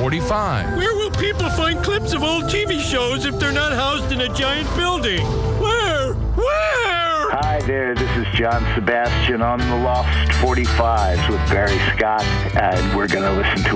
45. Where will people find clips of old TV shows if they're not housed in a giant building? Where? Hi there, this is John Sebastian on the Lost 45s with Barry Scott, and we're going to listen to